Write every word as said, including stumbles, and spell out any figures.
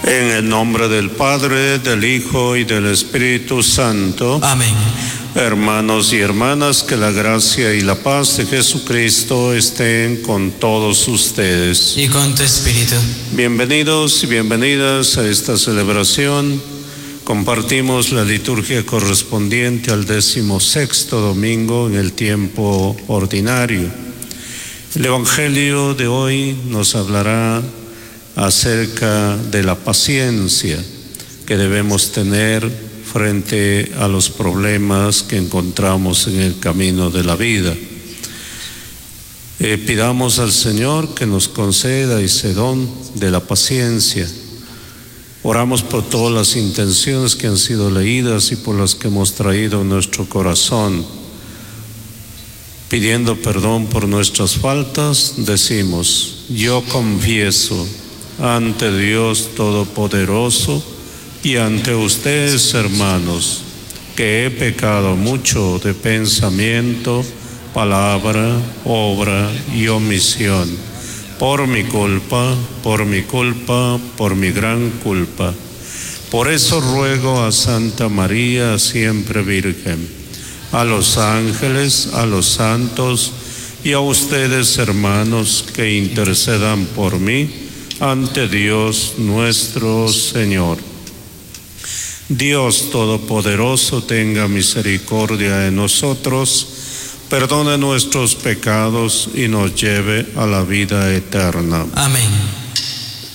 En el nombre del Padre, del Hijo y del Espíritu Santo. Amén. Hermanos y hermanas, que la gracia y la paz de Jesucristo estén con todos ustedes. Y con tu espíritu. Bienvenidos y bienvenidas a esta celebración. Compartimos la liturgia correspondiente al decimosexto domingo en el tiempo ordinario. El Evangelio de hoy nos hablará acerca de la paciencia que debemos tener frente a los problemas que encontramos en el camino de la vida. Eh, pidamos al Señor que nos conceda ese don de la paciencia. Oramos por todas las intenciones que han sido leídas y por las que hemos traído en nuestro corazón. Pidiendo perdón por nuestras faltas, decimos: yo confieso ante Dios Todopoderoso y ante ustedes, hermanos, que he pecado mucho de pensamiento, palabra, obra y omisión, por mi culpa, por mi culpa, por mi gran culpa. Por eso ruego a Santa María, siempre Virgen, a los ángeles, a los santos y a ustedes, hermanos, que intercedan por mí ante Dios nuestro Señor. Dios Todopoderoso tenga misericordia de nosotros, perdone nuestros pecados y nos lleve a la vida eterna. Amén.